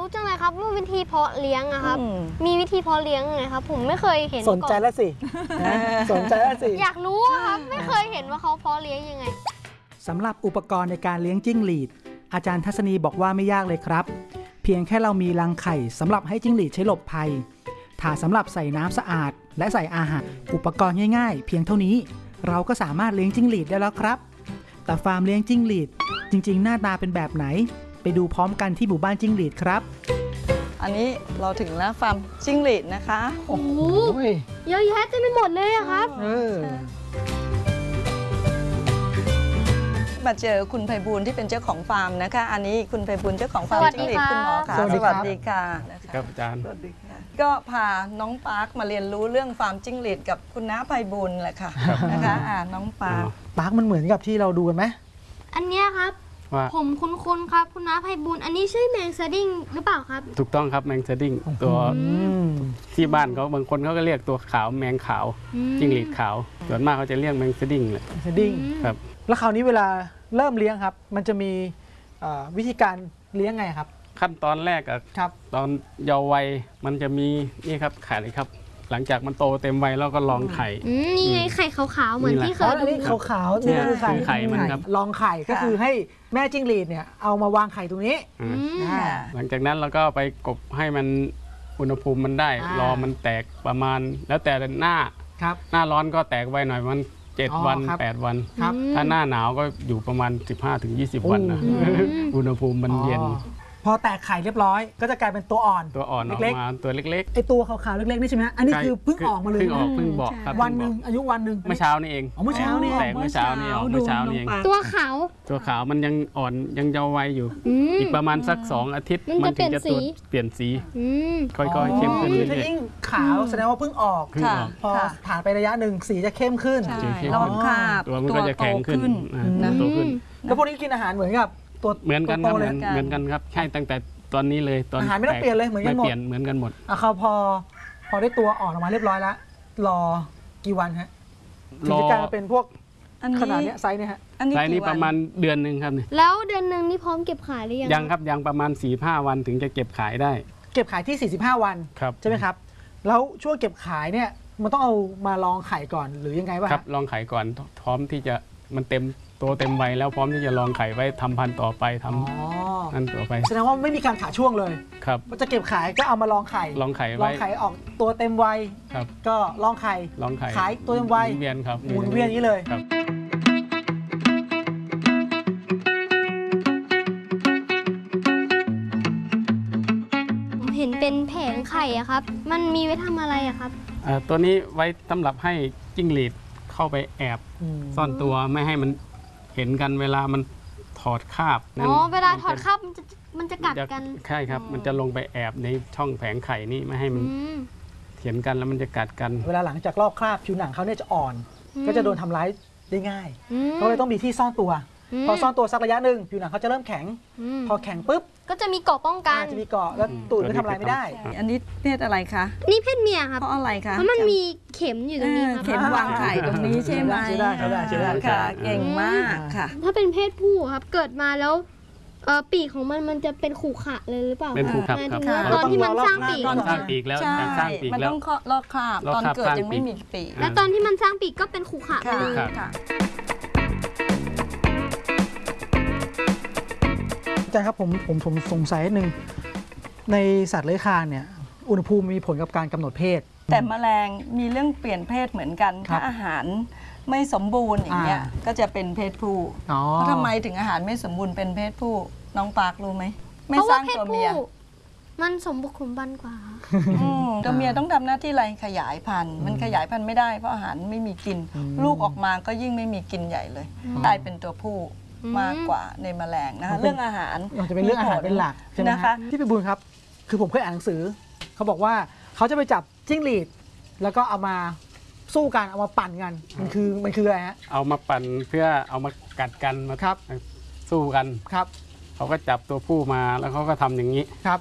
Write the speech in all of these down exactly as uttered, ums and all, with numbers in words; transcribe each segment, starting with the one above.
รู้จังเลยครับว่าวิธีเพาะเลี้ยงอะครับมีวิธีเพาะเลี้ยงไงครับผมไม่เคยเห็นสนใจแล้วสิสนใจแล้วสิอยากรู้ครับไม่เคยเห็นว่าเขาเพาะเลี้ยงยังไงสำหรับอุปกรณ์ในการเลี้ยงจิ้งหรีดอาจารย์ทัศนีบอกว่าไม่ยากเลยครับเพียงแค่เรามีรังไข่สำหรับให้จิ้งหรีดใช้หลบภัยถาสำหรับใส่น้ำสะอาดและใส่อาหารอุปกรณ์ง่ายๆเพียงเท่านี้เราก็สามารถเลี้ยงจิ้งหรีดได้แล้วครับแต่ฟาร์มเลี้ยงจิ้งหรีดจริงๆหน้าตาเป็นแบบไหนไปดูพร้อมกันที่หมู่บ้านจิ้งหรีดครับอันนี้เราถึงแล้วฟาร์มจิ้งหรีดนะคะโอ้โหเยอะแยะเต็มไปหมดเลยอะครับมาเจอคุณไพบูลย์ที่เป็นเจ้าของฟาร์มนะคะอันนี้คุณไพบูลย์เจ้าของฟาร์มจิ้งหรีดคุณหมอค่ะสวัสดีค่ะครับอาจารย์ก็พาน้องปาร์คมาเรียนรู้เรื่องฟาร์มจิ้งหรีดกับคุณน้าไพบูลย์แหละค่ะนะคะอ่าน้องปาร์คปาร์คมันเหมือนกับที่เราดูกันไหมอันเนี้ยครับผมคุ้นๆครับคุณน้าไพบูลย์อันนี้ใช่แมงสดิ้งหรือเปล่าครับถูกต้องครับแมงสดิ้งตัวที่บ้านเขาบางคนเขาก็เรียกตัวขาวแมงขาวจิ้งหรีดขาวส่วนมากเขาจะเรียกแมงสดิ้งเลยสดิ้งครับแล้วคราวนี้เวลาเริ่มเลี้ยงครับมันจะมีวิธีการเลี้ยงไงครับขั้นตอนแรกอะตอนเยาว์วัยมันจะมีนี่ครับไข่เลยครับหลังจากมันโตเต็มวัยแล้วก็ลองไข่นี่ไงไข่ขาวๆเหมือนที่เคยดูนี่ขาวๆนี่คือไข่ไข่มันครับลองไข่ก็คือให้แม่จิ้งหรีดเนี่ยเอามาวางไข่ตรงนี้หลังจากนั้นเราก็ไปกบให้มันอุณหภูมิมันได้รอมันแตกประมาณแล้วแต่หน้าหน้าร้อนก็แตกไวหน่อยมันเจ็ดวันแปดวันถ้าหน้าหนาวก็อยู่ประมาณ สิบห้าถึงยี่สิบ วันนะอุณหภูมิมันเย็นพอแตกไข่เรียบร้อยก็จะกลายเป็นตัวอ่อนตัวอ่อนออกมาตัวเล็กๆไอตัวขาวๆเล็กๆนี่ใช่ไหมอันนี้คือเพิ่งออกมาเลยเพิ่งออกเพิ่งบอกครับวันหนึ่งอายุวันหนึ่งเมื่อเช้านี่เองเมื่อเช้านี่แตกเมื่อเช้านี่ออกเมื่อเช้านี่เองตัวขาวตัวขาวมันยังอ่อนยังเยาว์วัยอยู่อีกประมาณสักสองอาทิตย์มันถึงจะตัวเปลี่ยนสีค่อยๆเข้มขึ้นเรื่อยๆถ้ายิ่งขาวแสดงว่าเพิ่งออกพอผ่านไประยะหนึ่งสีจะเข้มขึ้นลองค่ะตัวมันก็จะแข็งขึ้นโตขึ้นแล้วพวกนี้กินอาหารเหมือนกับตัวเหมือนกันครับเหมือนกันครับใช่ตั้งแต่ตอนนี้เลยตอนอาหารไม่ต้องเปลี่ยนเลยเหมือนกันหมดไม่เปลี่ยนเหมือนกันหมดอ่ะเขาพอพอได้ตัวอ่อนออกมาเรียบร้อยแล้วรอกี่วันฮะถึงจะกลายเป็นพวกขนาดนี้ไซส์เนี่ยฮะไซส์นี้ประมาณเดือนหนึ่งครับเนี่ยแล้วเดือนหนึ่งนี่พร้อมเก็บขายหรือยังยังครับยังประมาณ สี่ห้า วันถึงจะเก็บขายได้เก็บขายที่สี่สิบห้าวันใช่ไหมครับแล้วช่วงเก็บขายเนี่ยมันต้องเอามาลองไข่ก่อนหรือยังไงวะครับลองไข่ก่อนพร้อมที่จะมันเต็มโตเต็มวัยแล้วพร้อมที่จะลองไข่ไว้ทำพันธุ์ต่อไปทำนั่นต่อไปแสดงว่าไม่มีการขาช่วงเลยครับจะเก็บขายก็เอามาลองไข่ลองไข่ลองไข่ออกตัวเต็มวัยครับก็ลองไข่ลองไข่ขายตัวเต็มวัยหมุนเวียนครับหมุนเวียนนี้เลยครับผมเห็นเป็นแผงไข่อะครับมันมีไว้ทำอะไรอะครับตัวนี้ไว้สำหรับให้จิ้งหรีดเข้าไปแอบซ่อนตัวไม่ให้มันเห็นกันเวลามันถอดคราบอ๋อเวลาถอดคราบมันจะมันจะกัดกันใช่ครับมันจะลงไปแอบในช่องแผงไข่นี่ไม่ให้มันเห็นกันแล้วมันจะกัดกันเวลาหลังจากลอกคราบผิวหนังเขาเนี่ยจะอ่อนก็จะโดนทำร้ายได้ง่ายเขาเลยต้องมีที่ซ่อนตัวพอซ่อนตัวสักระยะหนึ่งผิวหนังเขาจะเริ่มแข็งพอแข็งปุ๊บก็จะมีเกาะป้องกันจะมีเกาะแล้วตูดก็ทำอะไรไม่ได้อันนี้เพศอะไรคะนี่เพศเมียครับเพราะอะไรคะเพราะมันมีเข็มอยู่ตรงนี้ครับเข็มวางไข่ตรงนี้ใช่ไหมใช่ได้ใช่ได้ใช่ได้ค่ะเก่งมากค่ะถ้าเป็นเพศผู้ครับเกิดมาแล้วปีกของมันมันจะเป็นขู่ขะเลยหรือเปล่าเป็นขู่ขะครับตอนที่มันสร้างปีกตอนสร้างปีกแล้วสร้างปีกมันต้องลอกคราบตอนเกิดยังไม่มีปีกแล้วตอนที่มันสร้างปีกก็เป็นขู่ขะเลยอาจารย์ครับผมผมผมสงสัยนิดนึงในสัตว์เลื้อยคลานเนี่ยอุณหภูมิมีผลกับการกำหนดเพศแต่แมลงมีเรื่องเปลี่ยนเพศเหมือนกันถ้าอาหารไม่สมบูรณ์อย่างเงี้ยก็จะเป็นเพศผู้เพราะทำไมถึงอาหารไม่สมบูรณ์เป็นเพศผู้น้องปาร์ครู้ไหมไม่สร้างตัวเมียมันสมบุกสมบันกว่าตัวเมียต้องทำหน้าที่อะไรขยายพันธุ์มันขยายพันธุ์ไม่ได้เพราะอาหารไม่มีกินลูกออกมาก็ยิ่งไม่มีกินใหญ่เลยกลายเป็นตัวผู้มากกว่าในแมลงนะคะเรื่องอาหารจะเป็นเรื่องอาหารเป็นหลักใช่ไหมคะที่พี่บุญครับคือผมเคยอ่านหนังสือเขาบอกว่าเขาจะไปจับจิ้งหรีดแล้วก็เอามาสู้กันเอามาปั่นกันมันคือมันคืออะไรฮะเอามาปั่นเพื่อเอามากัดกันมาครับสู้กันครับเขาก็จับตัวผู้มาแล้วเขาก็ทำอย่างนี้ครับ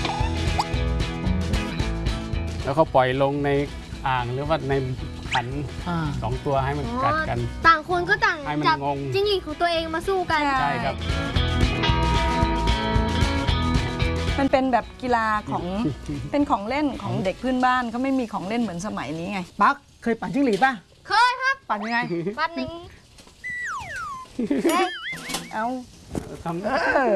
แล้วเขาปล่อยลงในอ่างหรือว่าในขันสองตัวให้มันกัดกันต่างคนก็ต่างจับจิ้งหรีดของตัวเองมาสู้กันใช่ครับมันเป็นแบบกีฬาของเป็นของเล่นของเด็กพื้นบ้านเขาไม่มีของเล่นเหมือนสมัยนี้ไงปักเคยปั่นจิ้งหรีดป่ะเคยครับปั่นยังไงปันหนึ่งเอาทำเออ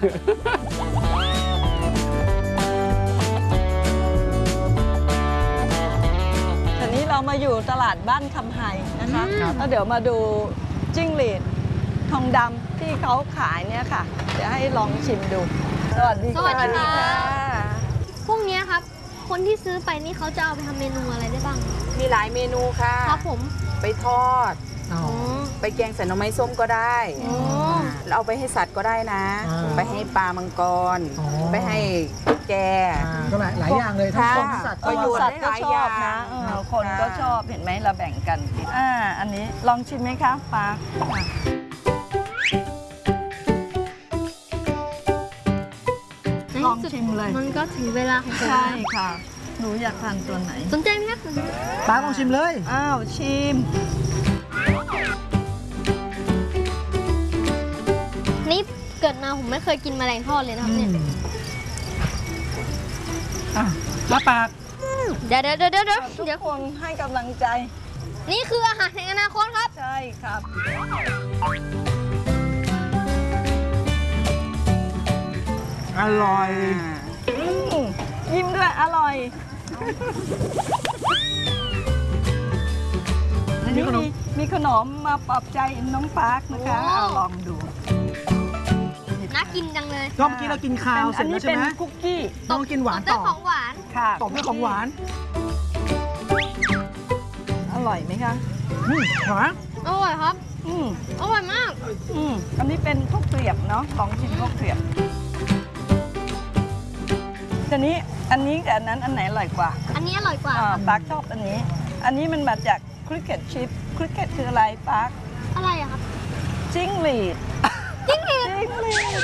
ทีนี้เรามาอยู่ตลาดบ้านคำไฮนะคะแล้วเดี๋ยวมาดูจิ้งหรีดทองดำที่เขาขายเนี่ยค่ะเดี๋ยวให้ลองชิมดู สวัสดีสวัสดีค่ะค่ะพวกเนี้ยครับ คนที่ซื้อไปนี่เขาจะเอาไปทำเมนูอะไรได้บ้างมีหลายเมนูค่ะครับผมไปทอดอ๋ออ๋อไปแกงใส่หน่อไม้ส้มก็ได้อ๋อแล้วเอาไปให้สัตว์ก็ได้นะอ่าไปให้ปลามังกรอ๋อไปให้ตุ๊กแกอ่าก็หลายหลายอย่างเลยทั้งค่ะคนสัตว์ประโยชน์สัตว์ก็ชอบนะได้หลายอย่างเออคนก็ชอบเห็นไหมเราแบ่งกันกินอ่าอันนี้ลองชิมไหมคะปลาอ่ะ ลองชิมเลยมันก็ถึงเวลาของผมใช่ค่ะ หนูอยากทานตัวไหนสนใจไหมครับปักลองชิมเลยอ้าวชิมนี่เกิดมาผมไม่เคยกินแมลงทอดเลยนะครับเนี่ยอ่ะแล้วปากเดี๋ยวเดี๋ยวเดี๋ยวเดี๋ยวเดี๋ยวทุกเดี๋ยวคนให้กำลังใจนี่คืออาหารแห่งอนาคตครับใช่ครับอร่อยอืมยิ้มด้วยอร่อยอันนี้มีมีขนมมาปลอบใจน้องปาร์คนะคะโอ้เอาลองดูน่ากินจังเลยก็เมื่อกี้เรากินข้าวเสร็อัจนี้แล้วใช่เป็นไหมคุกกี้ต้องกินหวานด้ต่วยอของหวานค่ะตบด้วยของหวานอร่อยไหมคะอืมหวานอร่อยครับอืมอร่อยมากอืมอันนี้เป็นข้าวเกลียบเนาะลองชิมข้าวเกลียบทีนี้อันนี้กับอันนั้นอันไหนอร่อยกว่าอันนี้อร่อยกว่าอ่าปาร์คชอบอันนี้ อันนี้มันมาจากคริกเก็ตชิพคริกเก็ตคืออะไรปาร์คอะไรอะครับจิ้งหรีดจิ้งหรีดจิ้งหรีด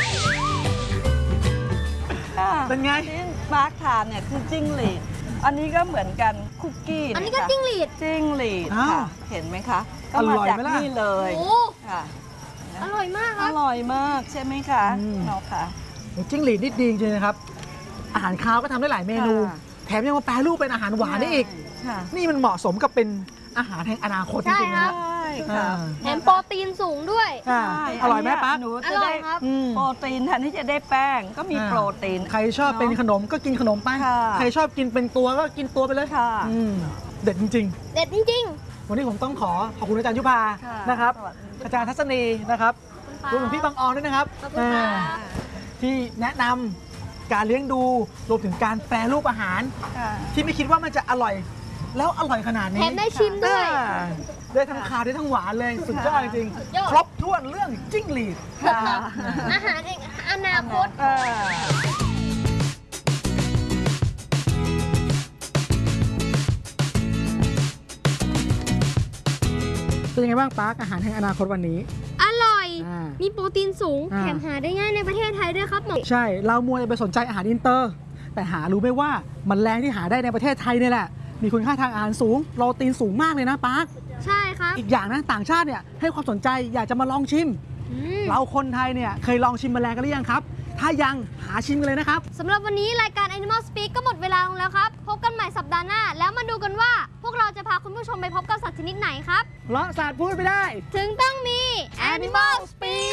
อ่าเป็นไงที่ปาร์คทานเนี่ยคือจิ้งหรีดอันนี้ก็เหมือนกันคุกกี้อันนี้เยก็ค่ะจิ้งหรีดจิ้งหรีดอ้าวค่ะ เห็นไหมคะ ก็มาอร่อยจากไหมล่ะนี่เลยโอ้ค่ะอร่อยมากคอรับร่อยมากใช่ไหมคะอืมเนาะค่ะโอ้จิ้งหรีดนี่ดีจริงๆนะครับ อาหารคาวก็ทำได้หลายเมนูค่ะแถมยังมาแปรรูปเป็นอาหารหวานได้อีกค่ะนี่มันเหมาะสมกับเป็นอาหารแห่งอนาคตจริงๆนะใช่อ่าค่ะแถมโปรตีนสูงด้วยอ่าอร่อยไหมปักหนูอจะร่อได้ยครับอืมโปรตีนแทนที่จะได้แป้งก็มีอ่าโปรตีนใครชอบเป็นขนมก็กินขนมไปค่ะใครชอบกินเป็นตัวก็กินตัวไปเลยค่ะอืมเด็ดจริงเด็ดจริงๆ วันนี้ผมต้องขอขอบคุณอาจารย์ยุพาค่ะนะครับสวัสดีอาจารย์ทัศนีนะครับๆรวมถึงพี่บางออนด้วยนะครับขอบคุณค่ะอ่าที่แนะนำการเลี้ยงดูรวมถึงการแปรรูปอาหารค่ะที่ไม่คิดว่ามันจะอร่อย แล้วอร่อยขนาดนี้แถมได้ชิมด้วยอ่าได้ทั้งคาวได้ทั้งหวานเลยสุดยอดจริงสุดยอดๆครบถ้วนเรื่องจิ้งหรีดค่ะอาหารแห่งอนาคตเออเป็นยังไงบ้างปาร์คอาหารแห่งอนาคตวันนี้อร่อยอ่ามีโปรตีนสูงอ่าแถมหาได้ง่ายในประเทศไทยด้วยครับหมอใช่ เรามัวแต่ไปสนใจอาหารอินเตอร์ แต่หารู้ไหมว่ามันแรงที่หาได้ในประเทศไทยเนี่ยแหละ มีคุณค่าทางอาหารสูง โปรตีนสูงมากเลยนะปาร์คใช่ครับอีกอย่างนะต่างชาติเนี่ยให้ความสนใจอยากจะมาลองชิมอืมเราคนไทยเนี่ยเคยลองชิมแมลงกันหรือยังครับ ถ้ายังหาชิมกันเลยนะครับสำหรับวันนี้รายการ Animal Speak ก็หมดเวลาลงแล้วครับ พบกันใหม่สัปดาห์หน้า แล้วมาดูกันว่า พวกเราจะพาคุณผู้ชมไปพบกับสัตว์ชนิดไหนครับเพราะศาสตร์พูดไม่ได้ถึงต้องมี Animal Speak